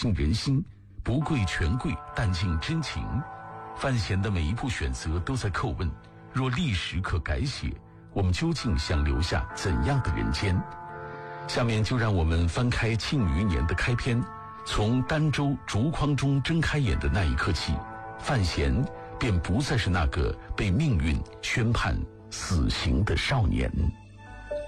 信人心，不贵权贵，但尽真情。范闲的每一步选择都在叩问：若历史可改写，我们究竟想留下怎样的人间？下面就让我们翻开《庆余年》的开篇，从儋州竹筐中睁开眼的那一刻起，范闲便不再是那个被命运宣判死刑的少年。